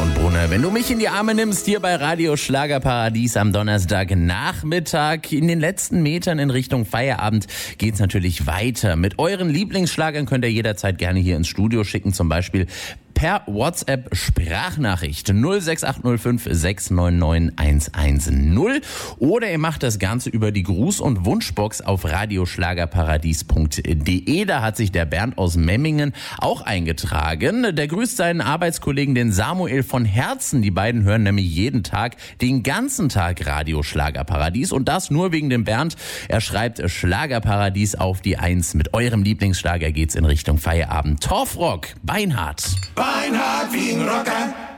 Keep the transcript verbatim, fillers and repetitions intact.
und Brunner. Wenn du mich in die Arme nimmst, hier bei Radio Schlagerparadies am Donnerstagnachmittag. In den letzten Metern in Richtung Feierabend geht's natürlich weiter. Mit euren Lieblingsschlagern könnt ihr jederzeit gerne hier ins Studio schicken, zum Beispiel per WhatsApp-Sprachnachricht null sechs acht null fünf sechs neun neun eins eins null oder ihr macht das Ganze über die Gruß- und Wunschbox auf radioschlagerparadies punkt de. Da hat sich der Bernd aus Memmingen auch eingetragen. Der grüßt seinen Arbeitskollegen, den Samuel von Herzen. Die beiden hören nämlich jeden Tag, den ganzen Tag Radio Schlagerparadies und das nur wegen dem Bernd. Er schreibt Schlagerparadies auf die Eins. Mit eurem Lieblingsschlager geht's in Richtung Feierabend. Torfrock, Beinhard. Beinhard wie ein Rocker.